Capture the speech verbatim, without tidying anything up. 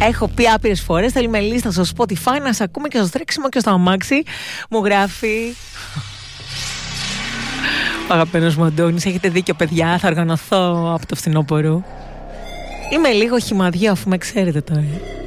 Έχω πει άπειρες φορές. Θέλουμε λίστα στο Spotify να σε ακούμε και στο τρέξιμο και στο αμάξι. Μου γράφει ο αγαπημένος μου Αντώνης. Έχετε δίκιο, παιδιά. Θα οργανωθώ από το φθινόπωρο. Είμαι λίγο χυμαδιό, αφού με ξέρετε τώρα.